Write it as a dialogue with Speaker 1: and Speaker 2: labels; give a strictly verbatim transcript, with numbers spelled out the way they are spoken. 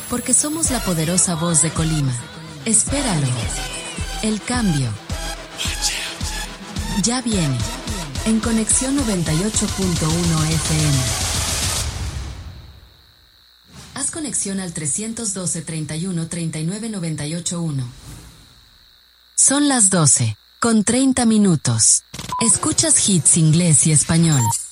Speaker 1: porque somos la poderosa voz de Colima. Espéralo. El cambio ya viene. En Conexión noventa y ocho punto uno F M. Haz conexión al trescientos doce, treinta y uno, treinta y nueve, noventa y ocho uno. Son las doce, con treinta minutos. Escuchas hits inglés y español.